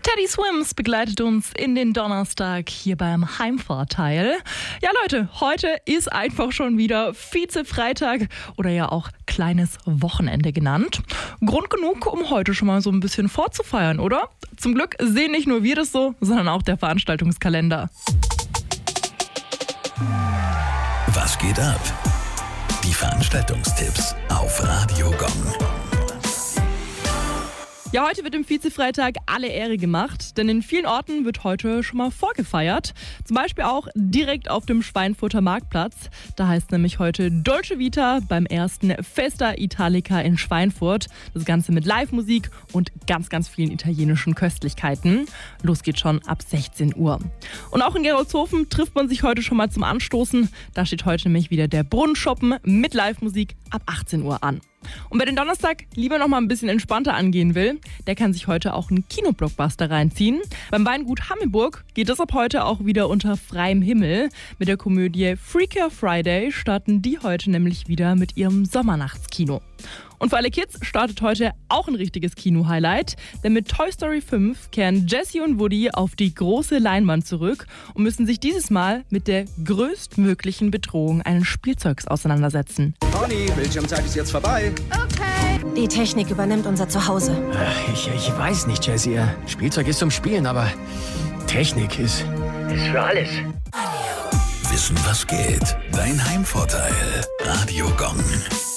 Teddy Swims begleitet uns in den Donnerstag hier beim Heimvorteil. Ja Leute, heute ist einfach schon wieder Vize-Freitag oder ja auch kleines Wochenende genannt. Grund genug, um heute schon mal so ein bisschen vorzufeiern, oder? Zum Glück sehen nicht nur wir das so, sondern auch der Veranstaltungskalender. Was geht ab? Die Veranstaltungstipps auf Radio Gong. Ja, heute wird im Vize-Freitag alle Ehre gemacht, denn in vielen Orten wird heute schon mal vorgefeiert. Zum Beispiel auch direkt auf dem Schweinfurter Marktplatz. Da heißt nämlich heute Dolce Vita beim ersten Festa Italica in Schweinfurt. Das Ganze mit Live-Musik und ganz, ganz vielen italienischen Köstlichkeiten. Los geht's schon ab 16 Uhr. Und auch in Gerolzhofen trifft man sich heute schon mal zum Anstoßen. Da steht heute nämlich wieder der Brunnenschoppen mit Live-Musik ab 18 Uhr an. Und wer den Donnerstag lieber noch mal ein bisschen entspannter angehen will, der kann sich heute auch einen Kinoblockbuster reinziehen. Beim Weingut Hammelburg geht es ab heute auch wieder unter freiem Himmel. Mit der Komödie Freakier Friday starten die heute nämlich wieder mit ihrem Sommernachtskino. Und für alle Kids startet heute auch ein richtiges Kino-Highlight, denn mit Toy Story 5 kehren Jessie und Woody auf die große Leinwand zurück und müssen sich dieses Mal mit der größtmöglichen Bedrohung eines Spielzeugs auseinandersetzen. Conny, Bildschirmzeit ist jetzt vorbei. Okay. Die Technik übernimmt unser Zuhause. Ich weiß nicht, Jessie. Spielzeug ist zum Spielen, aber Technik ist für alles. Wissen, was geht? Dein Heimvorteil. Radio Gong.